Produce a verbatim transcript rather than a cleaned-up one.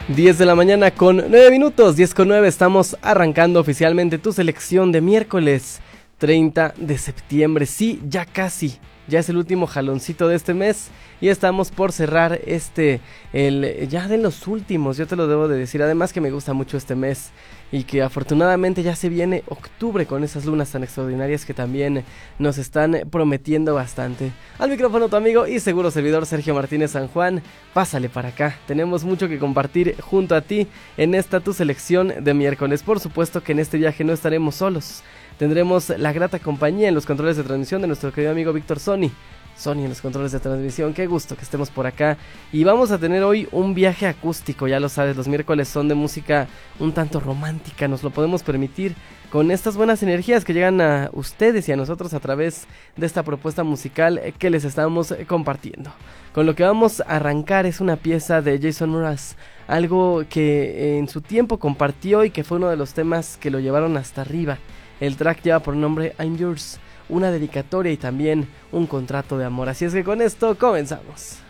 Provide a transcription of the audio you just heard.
diez de la mañana con nueve minutos, diez con nueve, estamos arrancando oficialmente tu selección de miércoles treinta de septiembre. Sí, ya casi, ya es el último jaloncito de este mes y estamos por cerrar este, el ya de los últimos, yo te lo debo de decir. Además que me gusta mucho este mes y que afortunadamente ya se viene octubre con esas lunas tan extraordinarias que también nos están prometiendo bastante. Al micrófono tu amigo y seguro servidor Sergio Martínez San Juan. Pásale para acá, tenemos mucho que compartir junto a ti en esta tu selección de miércoles. Por supuesto que en este viaje no estaremos solos, tendremos la grata compañía en los controles de transmisión de nuestro querido amigo Víctor Sony. Sony en los controles de transmisión, qué gusto que estemos por acá. Y vamos a tener hoy un viaje acústico, ya lo sabes, los miércoles son de música un tanto romántica, nos lo podemos permitir con estas buenas energías que llegan a ustedes y a nosotros a través de esta propuesta musical que les estamos compartiendo. Con lo que vamos a arrancar es una pieza de Jason Mraz, algo que en su tiempo compartió y que fue uno de los temas que lo llevaron hasta arriba. El track lleva por nombre I'm Yours, una dedicatoria y también un contrato de amor. Así es que con esto comenzamos.